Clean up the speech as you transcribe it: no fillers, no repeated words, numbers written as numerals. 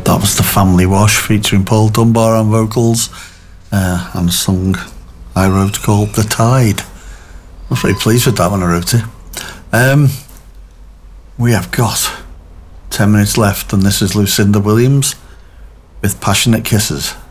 That was The Family Wash featuring Paul Dunbar on vocals and a song I wrote called The Tide. I was very pleased with that when I wrote it. We have got 10 minutes left, and this is Lucinda Williams with Passionate Kisses.